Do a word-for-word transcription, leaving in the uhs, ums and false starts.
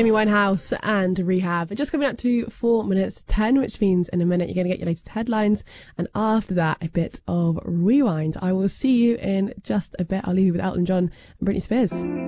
Amy Winehouse and Rehab. Just coming up to four minutes to ten, which means in a minute you're going to get your latest headlines. And after that, a bit of rewind. I will see you in just a bit. I'll leave you with Elton John and Britney Spears.